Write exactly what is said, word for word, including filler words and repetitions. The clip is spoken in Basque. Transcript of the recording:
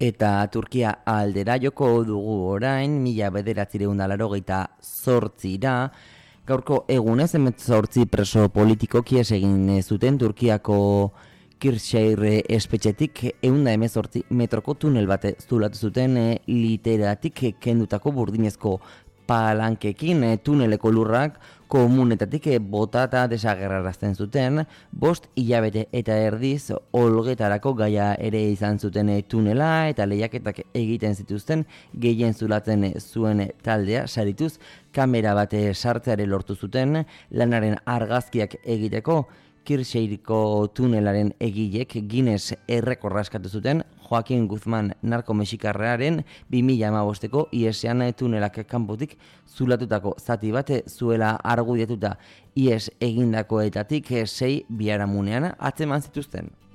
Eta Turkia aldera joko dugu orain, mila bederatzireun da laurogeita zortzira, gaurko egunez hemezortzi preso politikoki ez egin zuten Turkiako Kırşehir espetxetik ehun eta hemezortzi metroko tunel bate zulatu zuten e, literatik kendutako burdinezko palankekin e, tuneleko lurrak komunetatik e, botata desagerrarazten zuten, bost hilabete eta erdiz olgetarako gaia ere izan zuten e, tunela eta lehiaketak egiten zituzten gehien zulatzen e, zuen taldea sarituz kamera bate sartzeare lortu zuten lanaren argazkiak egiteko. Kırşehirko tunelaren egilek Guinness errekorra eskatu zuten Joaquin Guzman narko-mexikarraren bi mila hamabosteko iesean tunelak kanpotik zulatutako zati bate zuela argudiatuta ies egindakoetatik sei biharamunean atzeman zituzten.